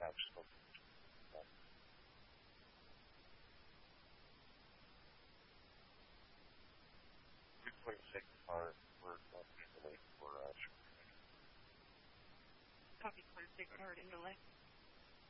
Absolutely. We play sick card. We're usually for Copy 26 hard in the left.